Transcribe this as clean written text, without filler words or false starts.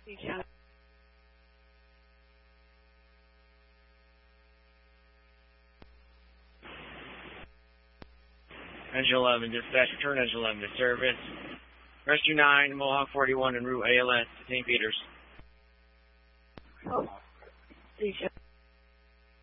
Engine 11, dispatch, return Engine 11 to service. Rescue 9, Mohawk 41 en route ALS to St. Peters. Oh.